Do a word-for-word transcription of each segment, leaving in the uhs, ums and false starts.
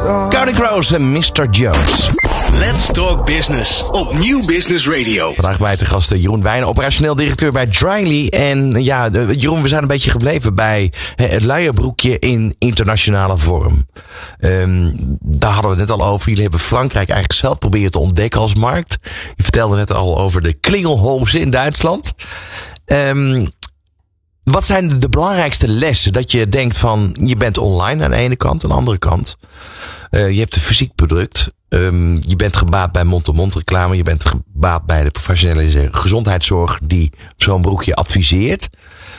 Counting Crows en mister Jones. Let's Talk Business op Nieuw Business Radio. Vandaag bij te gast Jeroen Wijnen, operationeel directeur bij Dryly. En ja, de, Jeroen, we zijn een beetje gebleven bij het luierbroekje in internationale vorm. Um, daar hadden we het net al over. Jullie hebben Frankrijk eigenlijk zelf proberen te ontdekken als markt. Je vertelde net al over de Klingelholmse in Duitsland. Um, wat zijn de belangrijkste lessen? Dat je denkt van, je bent online aan de ene kant, aan de andere kant. Uh, je hebt een fysiek product. Um, je bent gebaat bij mond-to-mond reclame. Je bent gebaat bij de professionele gezondheidszorg die zo'n broekje adviseert.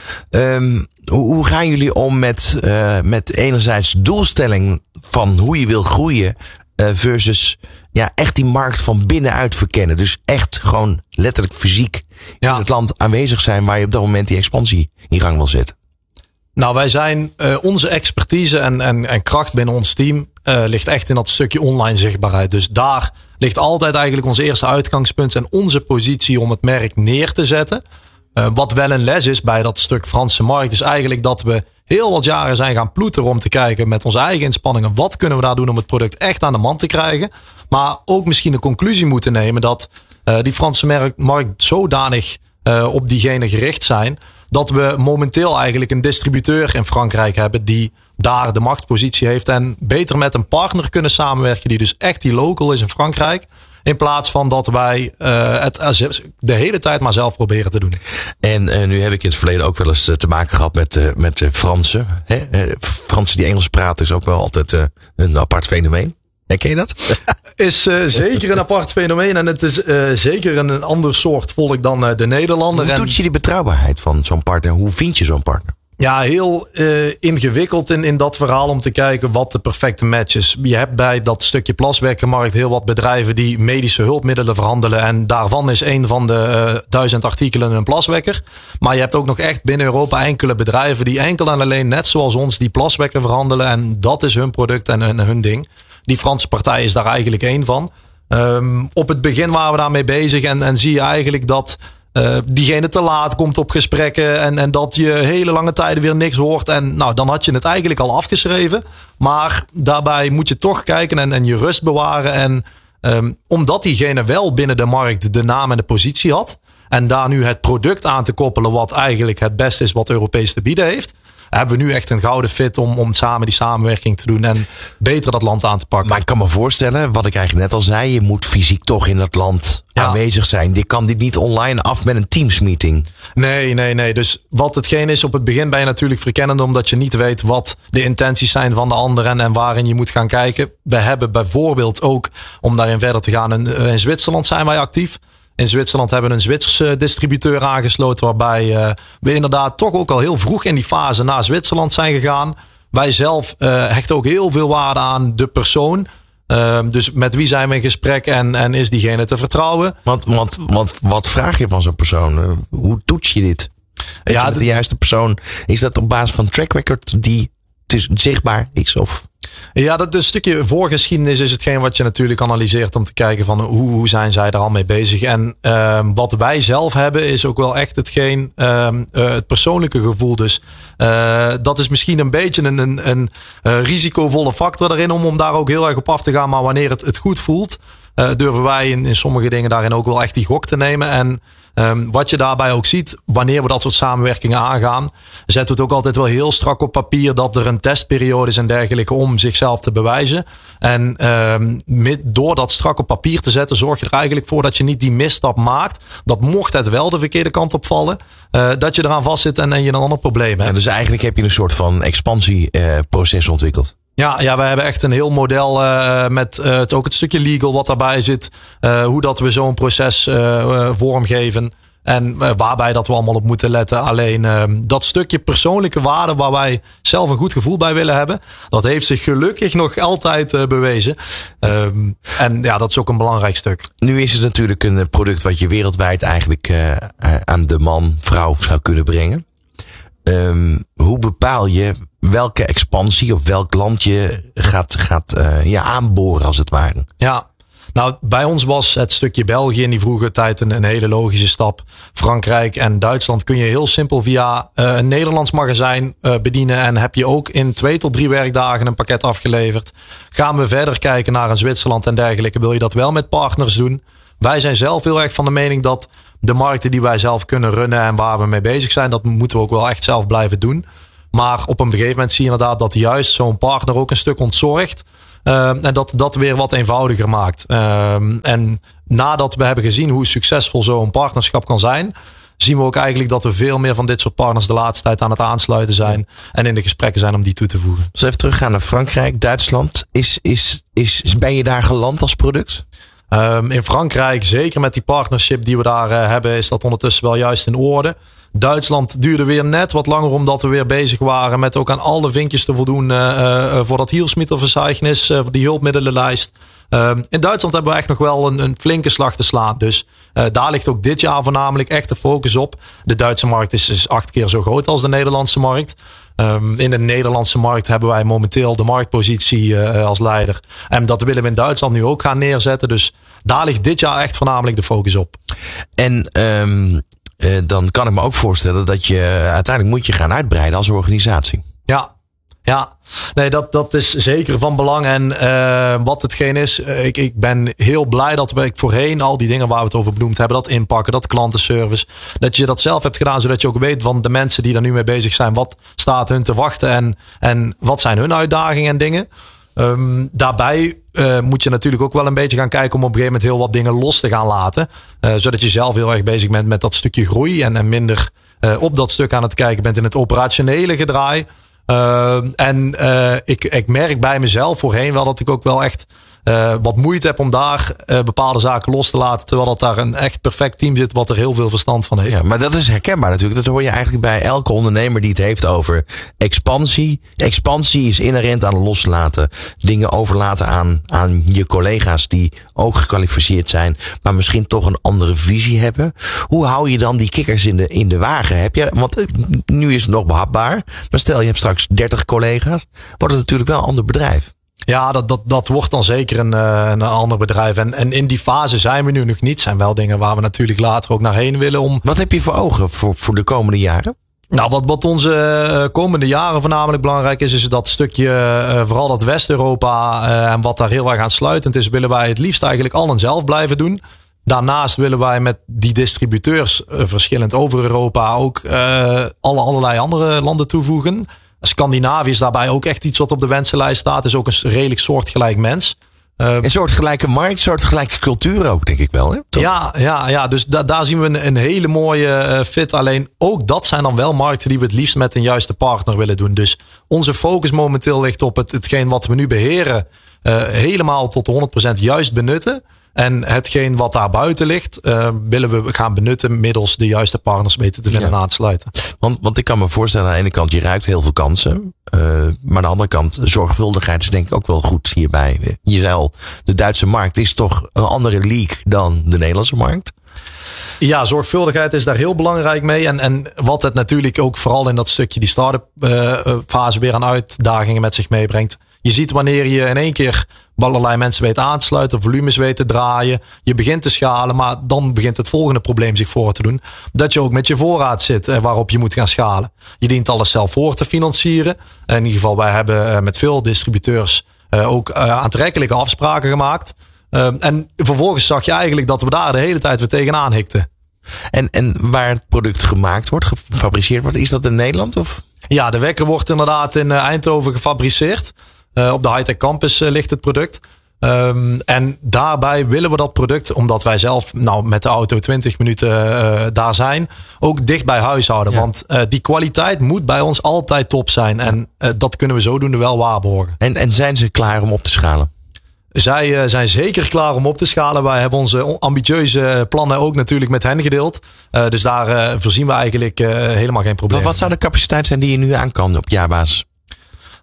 Um, hoe, hoe gaan jullie om met, uh, met enerzijds doelstelling van hoe je wil groeien uh, versus ja, echt die markt van binnenuit verkennen. Dus echt gewoon letterlijk fysiek ja. in het land aanwezig zijn waar je op dat moment die expansie in gang wil zetten. Nou, wij zijn, uh, onze expertise en, en, en kracht binnen ons team uh, ligt echt in dat stukje online zichtbaarheid. Dus daar ligt altijd eigenlijk ons eerste uitgangspunt en onze positie om het merk neer te zetten. Uh, wat wel een les is bij dat stuk Franse markt is eigenlijk dat we heel wat jaren zijn gaan ploeteren om te kijken met onze eigen inspanningen. Wat kunnen we daar doen om het product echt aan de man te krijgen? Maar ook misschien de conclusie moeten nemen dat uh, die Franse markt zodanig uh, op diegene gericht zijn dat we momenteel eigenlijk een distributeur in Frankrijk hebben die daar de machtspositie heeft en beter met een partner kunnen samenwerken die dus echt die local is in Frankrijk. In plaats van dat wij uh, het de hele tijd maar zelf proberen te doen. En uh, nu heb ik in het verleden ook wel eens te maken gehad met, uh, met uh, Fransen. Hè? Uh, Fransen die Engels praten is ook wel altijd uh, een apart fenomeen. Ken je dat? Is uh, zeker een apart fenomeen en het is uh, zeker een, een ander soort volk dan uh, de Nederlander. Hoe toets je die betrouwbaarheid van zo'n partner? Hoe vind je zo'n partner? Ja, heel uh, ingewikkeld in, in dat verhaal om te kijken wat de perfecte match is. Je hebt bij dat stukje plaswerkermarkt heel wat bedrijven die medische hulpmiddelen verhandelen. En daarvan is een van de uh, duizend artikelen een plaswekker. Maar je hebt ook nog echt binnen Europa enkele bedrijven die enkel en alleen net zoals ons die plaswekker verhandelen. En dat is hun product en, en hun ding. Die Franse partij is daar eigenlijk één van. Um, op het begin waren we daarmee bezig en, en zie je eigenlijk dat uh, diegene te laat komt op gesprekken en, en dat je hele lange tijden weer niks hoort. En nou, dan had je het eigenlijk al afgeschreven. Maar daarbij moet je toch kijken en, en je rust bewaren. En um, omdat diegene wel binnen de markt de naam en de positie had en daar nu het product aan te koppelen wat eigenlijk het beste is wat Europees te bieden heeft, hebben we nu echt een gouden fit om, om samen die samenwerking te doen en beter dat land aan te pakken. Maar ik kan me voorstellen, wat ik eigenlijk net al zei, je moet fysiek toch in dat land ja. aanwezig zijn. Je kan dit niet online af met een Teams meeting. Nee, nee, nee. Dus wat hetgeen is, op het begin ben je natuurlijk verkennend omdat je niet weet wat de intenties zijn van de ander en, en waarin je moet gaan kijken. We hebben bijvoorbeeld ook, om daarin verder te gaan, in, in Zwitserland zijn wij actief. In Zwitserland hebben we een Zwitserse distributeur aangesloten waarbij uh, we inderdaad toch ook al heel vroeg in die fase naar Zwitserland zijn gegaan. Wij zelf uh, hechten ook heel veel waarde aan de persoon. Uh, dus met wie zijn we in gesprek en, en is diegene te vertrouwen? Want, want, want wat vraag je van zo'n persoon? Uh, hoe toets je dit? Weet ja, je de, de juiste persoon, is dat op basis van track record die zichtbaar is of? Ja, dat een stukje voorgeschiedenis is hetgeen wat je natuurlijk analyseert om te kijken van hoe, hoe zijn zij er al mee bezig. En uh, wat wij zelf hebben is ook wel echt hetgeen, uh, uh, het persoonlijke gevoel. Dus uh, dat is misschien een beetje een, een, een uh, risicovolle factor daarin om, om daar ook heel erg op af te gaan. Maar wanneer het, het goed voelt, uh, durven wij in, in sommige dingen daarin ook wel echt die gok te nemen. En Um, wat je daarbij ook ziet, wanneer we dat soort samenwerkingen aangaan, zetten we het ook altijd wel heel strak op papier dat er een testperiode is en dergelijke om zichzelf te bewijzen. En um, met, door dat strak op papier te zetten, zorg je er eigenlijk voor dat je niet die misstap maakt. Dat mocht het wel de verkeerde kant opvallen, uh, dat je eraan vastzit en, en je een ander probleem hebt. Ja, dus eigenlijk heb je een soort van expansieproces uh, ontwikkeld. Ja, ja, we hebben echt een heel model uh, met uh, het, ook het stukje legal wat daarbij zit. Uh, hoe dat we zo'n proces uh, uh, vormgeven. En uh, waarbij dat we allemaal op moeten letten. Alleen uh, dat stukje persoonlijke waarde waar wij zelf een goed gevoel bij willen hebben. Dat heeft zich gelukkig nog altijd uh, bewezen. Um, en ja, dat is ook een belangrijk stuk. Nu is het natuurlijk een product wat je wereldwijd eigenlijk uh, aan de man, vrouw zou kunnen brengen. Um, hoe bepaal je welke expansie of welk land je gaat, gaat uh, ja, aanboren als het ware? Ja, Nou, bij ons was het stukje België in die vroege tijd een, een hele logische stap. Frankrijk en Duitsland kun je heel simpel via uh, een Nederlands magazijn uh, bedienen. En heb je ook in twee tot drie werkdagen een pakket afgeleverd. Gaan we verder kijken naar een Zwitserland en dergelijke. Wil je dat wel met partners doen? Wij zijn zelf heel erg van de mening dat de markten die wij zelf kunnen runnen en waar we mee bezig zijn, dat moeten we ook wel echt zelf blijven doen. Maar op een gegeven moment zie je inderdaad dat juist zo'n partner ook een stuk ontzorgt. Uh, en dat dat weer wat eenvoudiger maakt. Uh, en nadat we hebben gezien hoe succesvol zo'n partnerschap kan zijn, zien we ook eigenlijk dat we veel meer van dit soort partners de laatste tijd aan het aansluiten zijn. En in de gesprekken zijn om die toe te voegen. Dus even teruggaan naar Frankrijk, Duitsland. Is, is, is, ben je daar geland als product? Um, in Frankrijk, zeker met die partnership die we daar uh, hebben, is dat ondertussen wel juist in orde. Duitsland duurde weer net wat langer omdat we weer bezig waren met ook aan alle vinkjes te voldoen uh, uh, voor dat Hilfsmittelverzeichnis, uh, voor die hulpmiddelenlijst. Uh, in Duitsland hebben we echt nog wel een, een flinke slag te slaan. Dus uh, daar ligt ook dit jaar voornamelijk echt de focus op. De Duitse markt is, is acht keer zo groot als de Nederlandse markt. Um, in de Nederlandse markt hebben wij momenteel de marktpositie uh, als leider. En dat willen we in Duitsland nu ook gaan neerzetten. Dus daar ligt dit jaar echt voornamelijk de focus op. En um, uh, dan kan ik me ook voorstellen dat je uiteindelijk moet je gaan uitbreiden als organisatie. Ja. Ja, nee, dat, dat is zeker van belang. En uh, wat hetgeen is, uh, ik, ik ben heel blij dat we voorheen al die dingen waar we het over benoemd hebben, dat inpakken, dat klantenservice, dat je dat zelf hebt gedaan, zodat je ook weet van de mensen die daar nu mee bezig zijn, wat staat hun te wachten en, en wat zijn hun uitdagingen en dingen. Um, daarbij uh, moet je natuurlijk ook wel een beetje gaan kijken om op een gegeven moment heel wat dingen los te gaan laten. Uh, zodat je zelf heel erg bezig bent met dat stukje groei en, en minder uh, op dat stuk aan het kijken bent in het operationele gedraai. Uh, en uh, ik, ik merk bij mezelf voorheen wel dat ik ook wel echt uh, wat moeite heb om daar uh, bepaalde zaken los te laten. Terwijl dat daar een echt perfect team zit wat er heel veel verstand van heeft. Ja, maar dat is herkenbaar natuurlijk. Dat hoor je eigenlijk bij elke ondernemer die het heeft over expansie. Expansie is inherent aan loslaten. Dingen overlaten aan, aan je collega's die ook gekwalificeerd zijn, maar misschien toch een andere visie hebben. Hoe hou je dan die kikkers in de, in de wagen? Heb je, want nu is het nog behapbaar. Maar stel je hebt straks dertig collega's. Wordt het natuurlijk wel een ander bedrijf. Ja, dat, dat, dat wordt dan zeker een, een ander bedrijf. En, en in die fase zijn we nu nog niet. Zijn wel dingen waar we natuurlijk later ook naar heen willen. Om... Wat heb je voor ogen voor, voor de komende jaren? Nou, wat, wat onze komende jaren voornamelijk belangrijk is, is dat stukje, uh, vooral dat West-Europa uh, en wat daar heel erg aansluitend is, willen wij het liefst eigenlijk al en zelf blijven doen. Daarnaast willen wij met die distributeurs uh, verschillend over Europa ook uh, alle, allerlei andere landen toevoegen. Scandinavië is daarbij ook echt iets wat op de wensenlijst staat. Is ook een redelijk soortgelijk mens. Uh, een soortgelijke markt, een soortgelijke cultuur ook, denk ik wel. Hè? Ja, ja, ja, dus da- daar zien we een, een hele mooie uh, fit. Alleen ook dat zijn dan wel markten die we het liefst met een juiste partner willen doen. Dus onze focus momenteel ligt op het, hetgeen wat we nu beheren. Uh, helemaal tot de honderd procent juist benutten. En hetgeen wat daar buiten ligt, uh, willen we gaan benutten middels de juiste partners weten te vinden en ja. aansluiten. Want, want ik kan me voorstellen, aan de ene kant, je ruikt heel veel kansen. Uh, maar aan de andere kant, zorgvuldigheid is denk ik ook wel goed hierbij. Je zei al, de Duitse markt is toch een andere league dan de Nederlandse markt. Ja, zorgvuldigheid is daar heel belangrijk mee. En, en wat het natuurlijk ook vooral in dat stukje die start-up uh, fase weer aan uitdagingen met zich meebrengt. Je ziet wanneer je in één keer allerlei mensen weet aan te sluiten, volumes weet te draaien. Je begint te schalen, maar dan begint het volgende probleem zich voor te doen. Dat je ook met je voorraad zit eh, waarop je moet gaan schalen. Je dient alles zelf voor te financieren. In ieder geval, wij hebben uh, met veel distributeurs uh, ook uh, aantrekkelijke afspraken gemaakt. Uh, en vervolgens zag je eigenlijk dat we daar de hele tijd weer tegenaan hikten. En, en waar het product gemaakt wordt, gefabriceerd wordt, is dat in Nederland? Of? Ja, de wekker wordt inderdaad in uh, Eindhoven gefabriceerd. Uh, op de Hightech Campus uh, ligt het product. Um, en daarbij willen we dat product, omdat wij zelf nou, met de auto twintig minuten uh, daar zijn, ook dicht bij huis houden. Ja. Want uh, die kwaliteit moet bij ons altijd top zijn. En uh, dat kunnen we zodoende wel waarborgen. En, en zijn ze klaar om op te schalen? Zij uh, zijn zeker klaar om op te schalen. Wij hebben onze ambitieuze plannen ook natuurlijk met hen gedeeld. Uh, dus daar uh, voorzien we eigenlijk uh, helemaal geen probleem. Maar wat zou de capaciteit zijn die je nu aan kan op jaarbasis?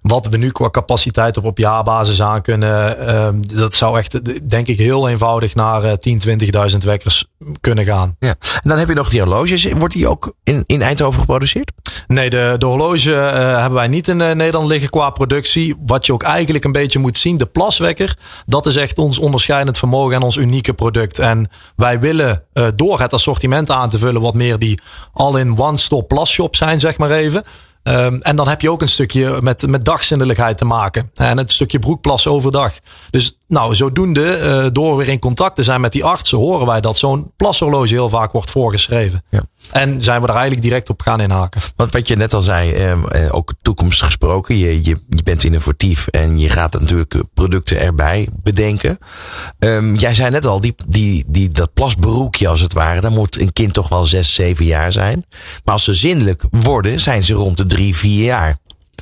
wat we nu qua capaciteit op, op jaarbasis aan kunnen. Um, dat zou echt, denk ik, heel eenvoudig naar uh, tien, twintigduizend wekkers kunnen gaan. Ja. En dan heb je nog die horloges. Wordt die ook in, in Eindhoven geproduceerd? Nee, de, de horloge uh, hebben wij niet in uh, Nederland liggen qua productie. Wat je ook eigenlijk een beetje moet zien. De plaswekker, dat is echt ons onderscheidend vermogen en ons unieke product. En wij willen uh, door het assortiment aan te vullen wat meer die all-in-one-stop plasshop zijn, zeg maar even. Um, en dan heb je ook een stukje met, met dagzindelijkheid te maken. En het stukje broekplassen overdag. Dus nou, zodoende, uh, door weer in contact te zijn met die artsen, horen wij dat zo'n plashorloge heel vaak wordt voorgeschreven. Ja. En zijn we er eigenlijk direct op gaan inhaken. Want wat je net al zei, eh, ook toekomst gesproken. Je, je, je bent innovatief en je gaat natuurlijk producten erbij bedenken. Um, jij zei net al, die, die, die, dat plasbroekje als het ware, dan moet een kind toch wel zes, zeven jaar zijn. Maar als ze zindelijk worden, zijn ze rond de drie, vier jaar.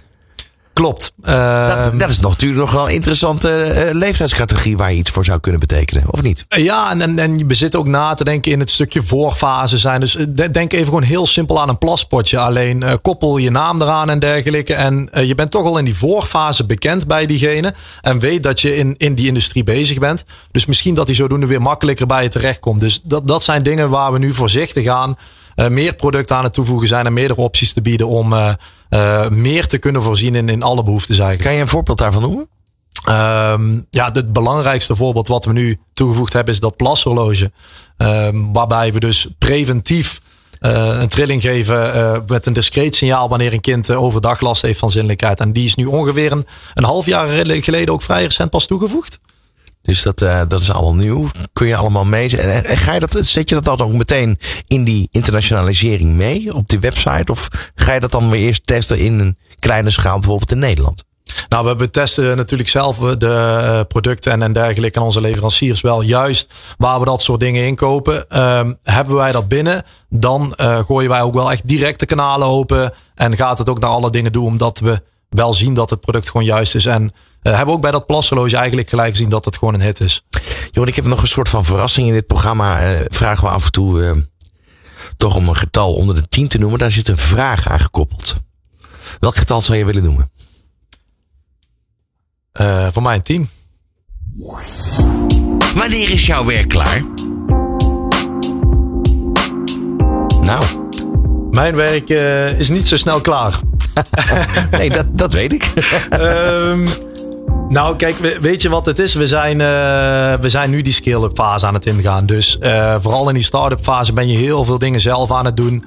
Klopt. Uh, dat, dat is nog, natuurlijk nog wel een interessante uh, leeftijdscategorie waar je iets voor zou kunnen betekenen, of niet? Ja, en, en, en je zit ook na te denken in het stukje voorfase zijn. Dus denk even gewoon heel simpel aan een plaspotje. Alleen uh, koppel je naam eraan en dergelijke. En uh, je bent toch al in die voorfase bekend bij diegene. En weet dat je in, in die industrie bezig bent. Dus misschien dat die zodoende weer makkelijker bij je terechtkomt. Dus dat, dat zijn dingen waar we nu voorzichtig aan uh, meer producten aan het toevoegen zijn en meerdere opties te bieden om Uh, Uh, meer te kunnen voorzien in, in alle behoeftes eigenlijk. Kan je een voorbeeld daarvan noemen? Um, ja, het belangrijkste voorbeeld wat we nu toegevoegd hebben is dat plashorloge. Um, waarbij we dus preventief uh, een trilling geven uh, met een discreet signaal wanneer een kind uh, overdag last heeft van zinnelijkheid. En die is nu ongeveer een, een half jaar geleden ook vrij recent pas toegevoegd. Dus dat, uh, dat is allemaal nieuw. Kun je allemaal mee. En, en ga je dat, zet je dat dan ook meteen in die internationalisering mee op die website? Of ga je dat dan weer eerst testen in een kleine schaal, bijvoorbeeld in Nederland? Nou, we testen natuurlijk zelf de producten en, en dergelijke en onze leveranciers wel. Juist waar we dat soort dingen inkopen. Um, hebben wij dat binnen, dan uh, gooien wij ook wel echt direct de kanalen open. En gaat het ook naar alle dingen doen, omdat we wel zien dat het product gewoon juist is. En Uh, hebben we ook bij dat plashorloge eigenlijk gelijk gezien dat het gewoon een hit is. Johan, ik heb nog een soort van verrassing in dit programma. Uh, vragen we af en toe uh, toch om een getal onder de tien te noemen. Daar zit een vraag aan gekoppeld. Welk getal zou je willen noemen? Uh, voor mij een tien. Wanneer is jouw werk klaar? Nou. Mijn werk uh, is niet zo snel klaar. Nee, dat, dat weet ik. um, nou, kijk, weet je wat het is? We zijn, uh, we zijn nu die scale-up fase aan het ingaan. Dus uh, vooral in die start-up fase ben je heel veel dingen zelf aan het doen.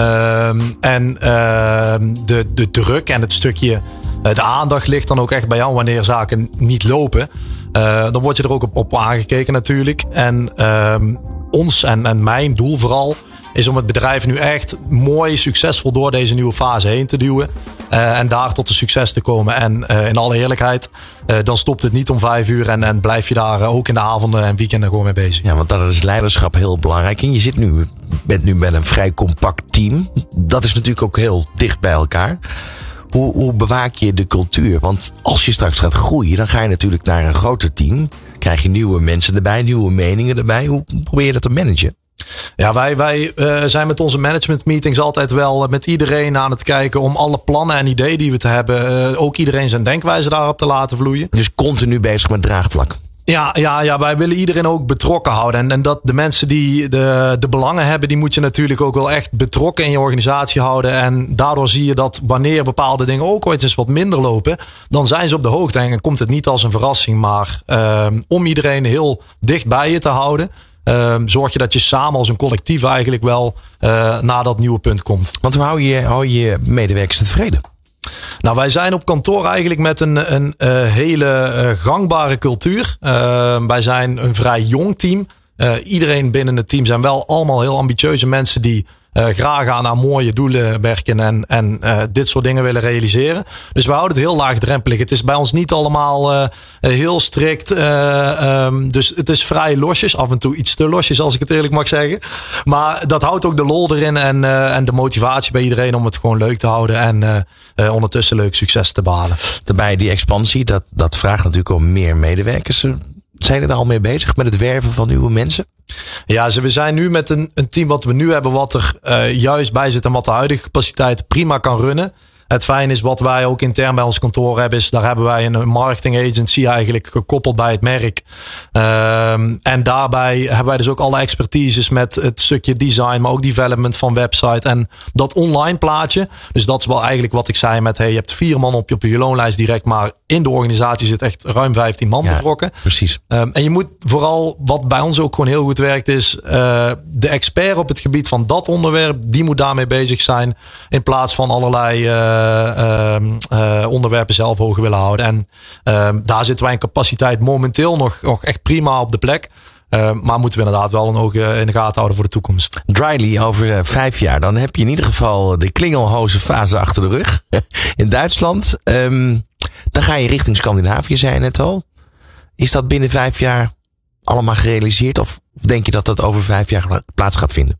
Um, en uh, de, de druk en het stukje, uh, de aandacht ligt dan ook echt bij jou wanneer zaken niet lopen. Uh, dan word je er ook op, op aangekeken natuurlijk. En um, ons en, en mijn doel vooral is om het bedrijf nu echt mooi, succesvol door deze nieuwe fase heen te duwen. Uh, en daar tot een succes te komen. En uh, in alle eerlijkheid, uh, dan stopt het niet om vijf uur. En, en blijf je daar uh, ook in de avonden en weekenden gewoon mee bezig. Ja, want daar is leiderschap heel belangrijk. En je zit nu, bent nu met een vrij compact team. Dat is natuurlijk ook heel dicht bij elkaar. Hoe, hoe bewaak je de cultuur? Want als je straks gaat groeien, dan ga je natuurlijk naar een groter team. Krijg je nieuwe mensen erbij, nieuwe meningen erbij. Hoe probeer je dat te managen? Ja, wij, wij uh, zijn met onze management meetings altijd wel met iedereen aan het kijken om alle plannen en ideeën die we te hebben, uh, ook iedereen zijn denkwijze daarop te laten vloeien. Dus continu bezig met draagvlak. Ja, ja, ja, wij willen iedereen ook betrokken houden. En, en dat de mensen die de, de belangen hebben, die moet je natuurlijk ook wel echt betrokken in je organisatie houden. En daardoor zie je dat wanneer bepaalde dingen ook ooit eens wat minder lopen, dan zijn ze op de hoogte. En dan komt het niet als een verrassing, maar uh, om iedereen heel dicht bij je te houden. Uh, zorg je dat je samen als een collectief eigenlijk wel uh, naar dat nieuwe punt komt. Want hoe hou je hou je medewerkers tevreden? Nou, wij zijn op kantoor eigenlijk met een, een uh, hele uh, gangbare cultuur. Uh, wij zijn een vrij jong team. Uh, iedereen binnen het team zijn wel allemaal heel ambitieuze mensen die Uh, graag aan, aan mooie doelen werken en, en uh, dit soort dingen willen realiseren. Dus we houden het heel laagdrempelig. Het is bij ons niet allemaal uh, heel strikt. Uh, um, dus het is vrij losjes. Af en toe iets te losjes, als ik het eerlijk mag zeggen. Maar dat houdt ook de lol erin en, uh, en de motivatie bij iedereen om het gewoon leuk te houden. En uh, uh, ondertussen leuk succes te behalen. Daarbij die expansie, dat, dat vraagt natuurlijk om meer medewerkers. Zijn jullie er al mee bezig met het werven van nieuwe mensen? Ja, we zijn nu met een, een team wat we nu hebben, wat er uh, juist bij zit en wat de huidige capaciteit prima kan runnen. Het fijn is wat wij ook intern bij ons kantoor hebben, is daar hebben wij een marketing agency eigenlijk gekoppeld bij het merk. Um, en daarbij hebben wij dus ook alle expertises met het stukje design, maar ook development van website en dat online plaatje. Dus dat is wel eigenlijk wat ik zei met, hey, je hebt vier man op je, op je loonlijst direct, maar in de organisatie zit echt ruim vijftien man ja, betrokken. Precies. Um, en je moet vooral, wat bij ons ook gewoon heel goed werkt, is uh, de expert op het gebied van dat onderwerp, die moet daarmee bezig zijn, in plaats van allerlei uh, uh, uh, onderwerpen zelf hoog willen houden. En uh, daar zitten wij in capaciteit momenteel nog, nog echt prima op de plek. Uh, maar moeten we inderdaad wel een oog in de gaten houden voor de toekomst. Dryly over uh, vijf jaar. Dan heb je in ieder geval de klingelhozen fase achter de rug. In Duitsland. Um, dan ga je richting Scandinavië, zei je net al. Is dat binnen vijf jaar allemaal gerealiseerd? Of denk je dat dat over vijf jaar plaats gaat vinden?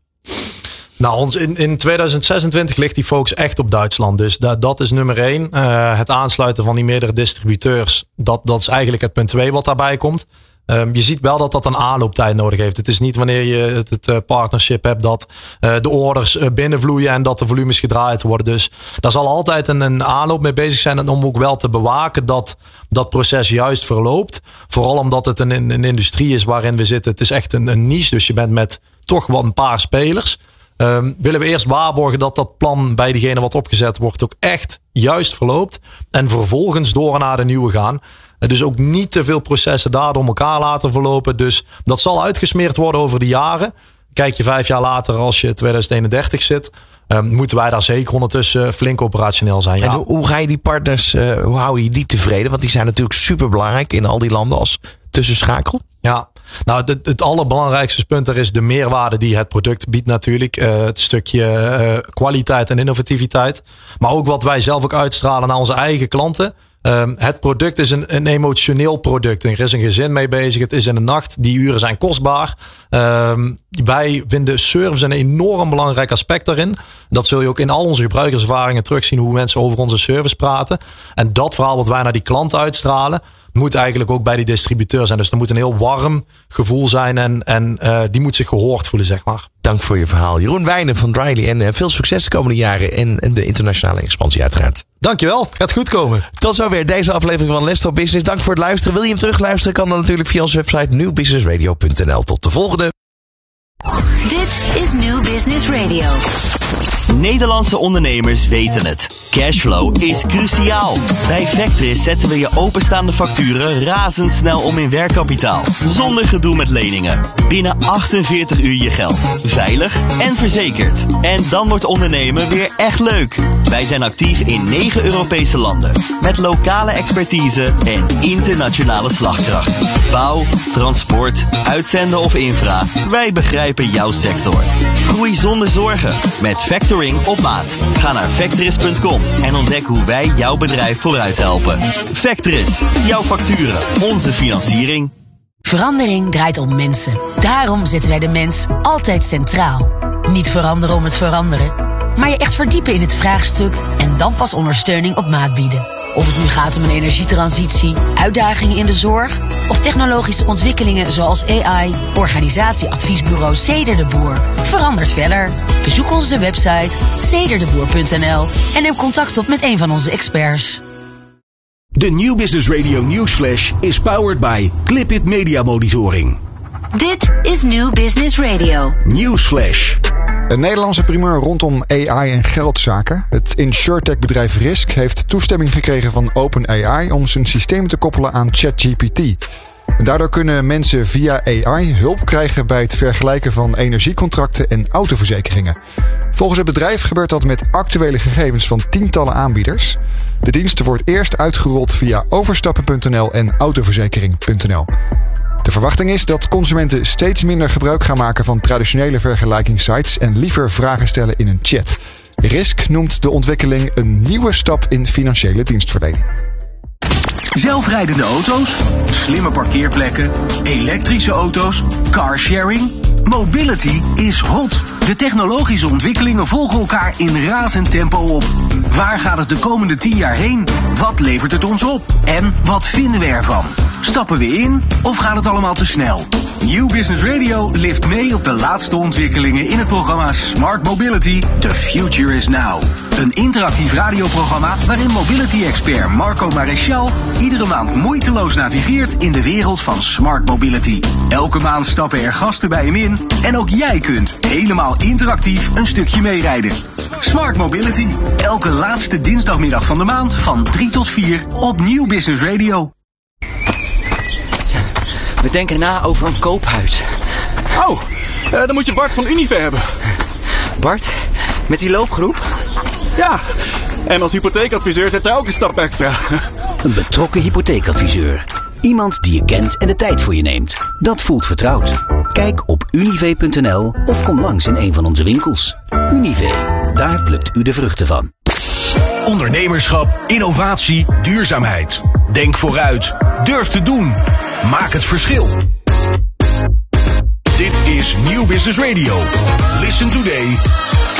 Nou, ons in, in tweeduizend zesentwintig ligt die focus echt op Duitsland. Dus dat, dat is nummer één. Uh, het aansluiten van die meerdere distributeurs. Dat, dat is eigenlijk het punt twee wat daarbij komt. Um, je ziet wel dat dat een aanlooptijd nodig heeft. Het is niet wanneer je het, het uh, partnership hebt dat uh, de orders uh, binnenvloeien en dat de volumes gedraaid worden. Dus daar zal altijd een, een aanloop mee bezig zijn. En om ook wel te bewaken dat dat proces juist verloopt. Vooral omdat het een, een industrie is waarin we zitten. Het is echt een, een niche. Dus je bent met toch wel een paar spelers. Um, willen we eerst waarborgen dat dat plan bij diegene wat opgezet wordt ook echt juist verloopt. En vervolgens door naar de nieuwe gaan. Dus ook niet te veel processen daar door elkaar laten verlopen. Dus dat zal uitgesmeerd worden over de jaren. Kijk je vijf jaar later als je tweeduizend eenendertig zit. Um, moeten wij daar zeker ondertussen flink operationeel zijn. Ja. En hoe, hoe ga je die partners, uh, hoe hou je die tevreden? Want die zijn natuurlijk super belangrijk in al die landen als tussenschakel. Ja, nou het, het allerbelangrijkste punt er is de meerwaarde die het product biedt natuurlijk. Uh, het stukje uh, kwaliteit en innovativiteit. Maar ook wat wij zelf ook uitstralen naar onze eigen klanten. Um, het product is een, een emotioneel product. Er is een gezin mee bezig. Het is in de nacht. Die uren zijn kostbaar. Um, wij vinden service een enorm belangrijk aspect daarin. Dat zul je ook in al onze gebruikerservaringen terugzien. Hoe mensen over onze service praten. En dat verhaal wat wij naar die klant uitstralen. Moet eigenlijk ook bij die distributeur zijn. Dus er moet een heel warm gevoel zijn. En, en uh, die moet zich gehoord voelen, zeg maar. Dank voor je verhaal. Jeroen Wijnen van Dryly. En uh, veel succes de komende jaren. En, en de internationale expansie uiteraard. Dankjewel. Gaat goed komen. Tot zover deze aflevering van Let's Talk Business. Dank voor het luisteren. Wil je hem terugluisteren? Kan dan natuurlijk via onze website nieuw business radio punt n l. Tot de volgende. Dit is New Business Radio. Nederlandse ondernemers weten het. Cashflow is cruciaal. Bij Vectris zetten we je openstaande facturen razendsnel om in werkkapitaal. Zonder gedoe met leningen. Binnen achtenveertig uur je geld. Veilig en verzekerd. En dan wordt ondernemen weer echt leuk. Wij zijn actief in negen Europese landen. Met lokale expertise en internationale slagkracht. Bouw, transport, uitzenden of infra. Wij begrijpen jouw sector. Groei zonder zorgen. Met Factoring op maat. Ga naar Vectris punt com en ontdek hoe wij jouw bedrijf vooruit helpen. Vectris, jouw facturen, onze financiering. Verandering draait om mensen. Daarom zetten wij de mens altijd centraal. Niet veranderen om het veranderen, maar je echt verdiepen in het vraagstuk en dan pas ondersteuning op maat bieden. Of het nu gaat om een energietransitie, uitdagingen in de zorg of technologische ontwikkelingen zoals A I, organisatieadviesbureau Ceder de Boer. Verandert verder. Bezoek onze website ceder de boer punt n l en neem contact op met een van onze experts. De New Business Radio Newsflash is powered by Clipit Media Monitoring. Dit is New Business Radio. Newsflash. Een Nederlandse primeur rondom A I en geldzaken. Het insurtech-bedrijf Risk heeft toestemming gekregen van OpenAI om zijn systeem te koppelen aan ChatGPT. Daardoor kunnen mensen via A I hulp krijgen bij het vergelijken van energiecontracten en autoverzekeringen. Volgens het bedrijf gebeurt dat met actuele gegevens van tientallen aanbieders. De dienst wordt eerst uitgerold via overstappen punt n l en autoverzekering punt n l. De verwachting is dat consumenten steeds minder gebruik gaan maken van traditionele vergelijkingssites en liever vragen stellen in een chat. Risk noemt de ontwikkeling een nieuwe stap in financiële dienstverlening. Zelfrijdende auto's, slimme parkeerplekken, elektrische auto's, carsharing. Mobility is hot. De technologische ontwikkelingen volgen elkaar in razend tempo op. Waar gaat het de komende tien jaar heen? Wat levert het ons op? En wat vinden we ervan? Stappen we in of gaat het allemaal te snel? Nieuw Business Radio lift mee op de laatste ontwikkelingen in het programma Smart Mobility. The Future is Now. Een interactief radioprogramma waarin mobility-expert Marco Maréchal iedere maand moeiteloos navigeert in de wereld van smart mobility. Elke maand stappen er gasten bij hem in en ook jij kunt helemaal interactief een stukje meerijden. Smart Mobility, elke laatste dinsdagmiddag van de maand van drie tot vier op Nieuw Business Radio. We denken na over een koophuis. Oh, uh, dan moet je Bart van Unive hebben. Bart? Met die loopgroep? Ja, en als hypotheekadviseur zet hij ook een stap extra. Een betrokken hypotheekadviseur. Iemand die je kent en de tijd voor je neemt. Dat voelt vertrouwd. Kijk op unive punt n l of kom langs in een van onze winkels. Unive, daar plukt u de vruchten van. Ondernemerschap, innovatie, duurzaamheid. Denk vooruit. Durf te doen. Maak het verschil. Dit is Nieuw Business Radio. Listen today.